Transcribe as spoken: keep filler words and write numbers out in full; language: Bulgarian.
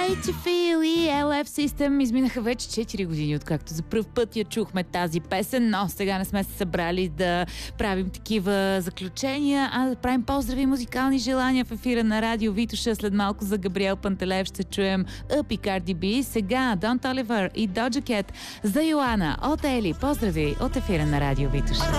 Way to Feel и ел еф System изминаха вече четири години, откакто за пръв път я чухме тази песен, но сега не сме се събрали да правим такива заключения, а да правим поздрави и музикални желания в ефира на Радио Витоша. След малко за Габриел Пантелеев ще чуем Up и Cardi B. Сега Дон Толивър и Doja Cat за Йоана от Ели. Поздрави от ефира на Радио Витоша.